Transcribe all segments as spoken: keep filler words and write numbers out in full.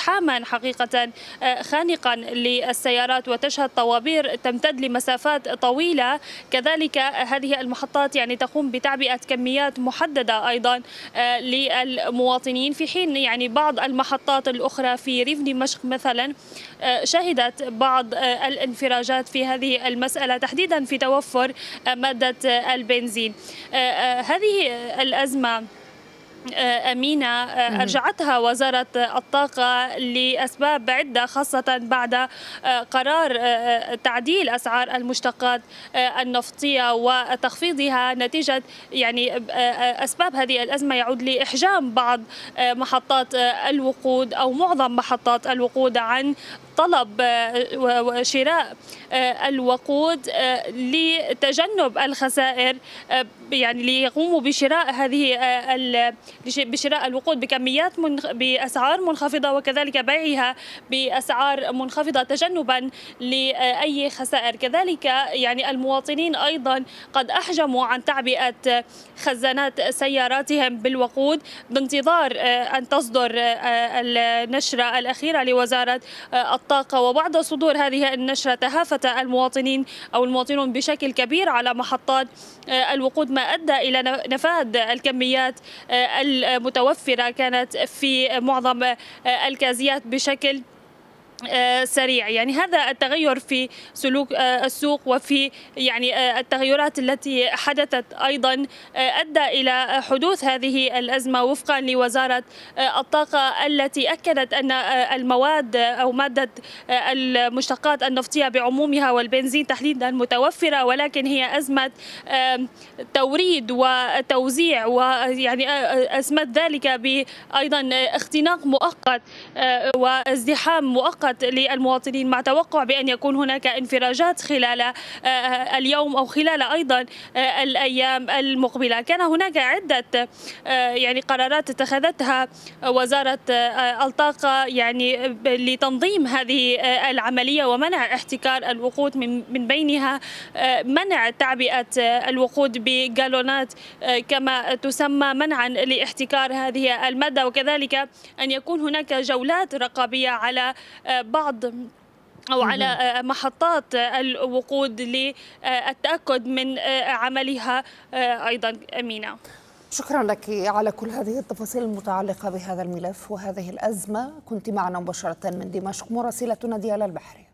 ازدحاما حقيقة خانقا للسيارات وتشهد طوابير تمتد لمسافات طويلة. كذلك هذه المحطات يعني تقوم بتعبئة كميات محددة أيضا للمواطنين، في حين يعني بعض المحطات الأخرى في ريف دمشق مثلا شهدت بعض الانفراجات في هذه المسألة، تحديدا في توفر مادة البنزين. هذه الأزمة أمينة أرجعتها وزارة الطاقة لأسباب عدة، خاصة بعد قرار تعديل أسعار المشتقات النفطية وتخفيضها نتيجة يعني أسباب هذه الأزمة يعود لإحجام بعض محطات الوقود أو معظم محطات الوقود عن طلب وشراء الوقود لتجنب الخسائر، يعني ليقوموا بشراء هذه بشراء الوقود بكميات منخ... بأسعار منخفضة وكذلك بيعها بأسعار منخفضة تجنبا لأي خسائر. كذلك يعني المواطنين أيضا قد أحجموا عن تعبئة خزانات سياراتهم بالوقود بانتظار أن تصدر النشرة الأخيرة لوزارة الطاقة، وبعد صدور هذه النشرة تهافت المواطنين أو المواطنون بشكل كبير على محطات الوقود، ما أدى إلى نفاذ الكميات المتوفرة كانت في معظم الكازيات بشكل سريع. يعني هذا التغير في سلوك السوق وفي يعني التغيرات التي حدثت أيضا أدى إلى حدوث هذه الأزمة وفقا لوزارة الطاقة، التي أكدت أن المواد أو مادة المشتقات النفطية بعمومها والبنزين تحديدا متوفرة، ولكن هي أزمة توريد وتوزيع، ويعني أسمت ذلك بأيضا اختناق مؤقت وازدحام مؤقت للمواطنين، مع توقع بأن يكون هناك انفراجات خلال اليوم أو خلال أيضا الأيام المقبلة. كان هناك عدة يعني قرارات اتخذتها وزارة الطاقة يعني لتنظيم هذه العملية ومنع احتكار الوقود، من بينها منع تعبئة الوقود بجالونات كما تسمى، منعا لاحتكار هذه المادة، وكذلك أن يكون هناك جولات رقابية على بعض أو على محطات الوقود للتأكد من عملها أيضا. أمينة، شكرا لك على كل هذه التفاصيل المتعلقة بهذا الملف وهذه الأزمة. كنت معنا مباشرة من دمشق مراسلتنا ديال البحري.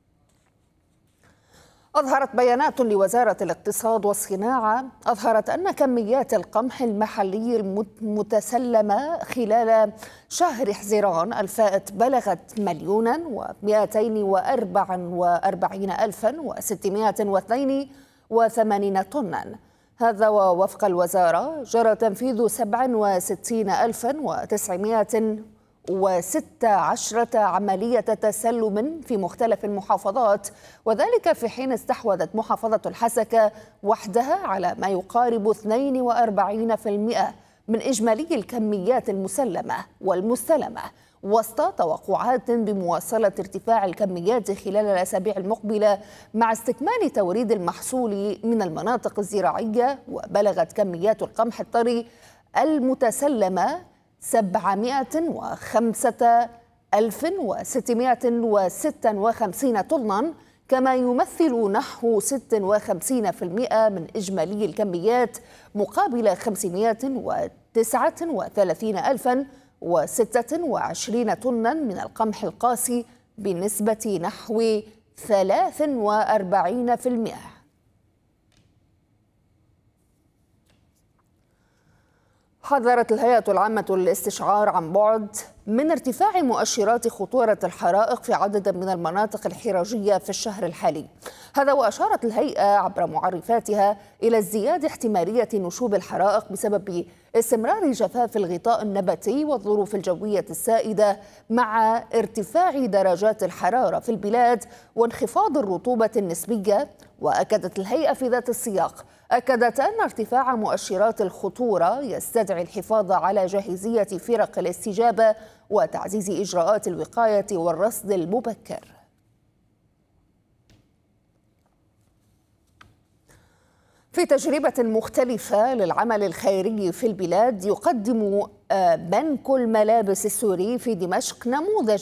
أظهرت بيانات لوزارة الاقتصاد والصناعة أظهرت أن كميات القمح المحلي المتسلمة خلال شهر حزيران الفائت بلغت مليونا ومئتين وأربعة وأربعين ألفا وستمائة واثنين وثمانين طنا. هذا ووفق الوزارة جرى تنفيذ سبعة وستين ألفا وتسعمائة وستة عشر عملية تسلم في مختلف المحافظات، وذلك في حين استحوذت محافظة الحسكة وحدها على ما يقارب اثنين وأربعين بالمئة من إجمالي الكميات المسلمة والمستلمة، وسط توقعات بمواصلة ارتفاع الكميات خلال الأسابيع المقبلة مع استكمال توريد المحصول من المناطق الزراعية. وبلغت كميات القمح الطري المتسلمة سبعمائة وخمسة ألف وستمائة وستة وخمسين طنا، كما يمثل نحو ستة وخمسين بالمئة من إجمالي الكميات مقابل خمسمائة وتسعة وثلاثين ألفا وستة وعشرين طنا من القمح القاسي بنسبة نحو ثلاثة وأربعين بالمئة. حذرت الهيئة العامة للاستشعار عن بعد من ارتفاع مؤشرات خطورة الحرائق في عدد من المناطق الحرجية في الشهر الحالي. هذا وأشارت الهيئة عبر معرفاتها إلى ازدياد احتمالية نشوب الحرائق بسبب استمرار جفاف الغطاء النباتي والظروف الجوية السائدة مع ارتفاع درجات الحرارة في البلاد وانخفاض الرطوبة النسبية. وأكدت الهيئة في ذات السياق أكدت أن ارتفاع مؤشرات الخطورة يستدعي الحفاظ على جاهزية فرق الاستجابة وتعزيز إجراءات الوقاية والرصد المبكر. في تجربة مختلفة للعمل الخيري في البلاد، يقدم بنك الملابس السوري في دمشق نموذج